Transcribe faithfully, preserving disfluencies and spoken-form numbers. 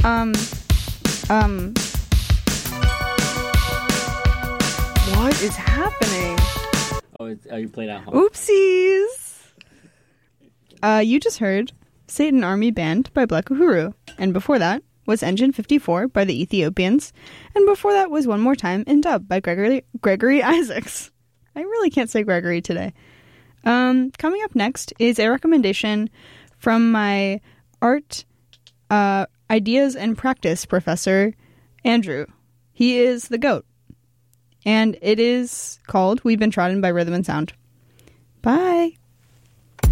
Um, um, what is happening? Oh, it's, oh you played at home. Oopsies! Uh, you just heard Satan Army Band by Black Uhuru. And before that was Engine fifty-four by the Ethiopians. And before that was One More Time in Dub by Gregory Gregory Isaacs. I really can't say Gregory today. Um, coming up next is a recommendation from my art uh, ideas and practice professor, Andrew. He is the GOAT. And it is called We've Been Trodden by Rhythm and Sound. Bye!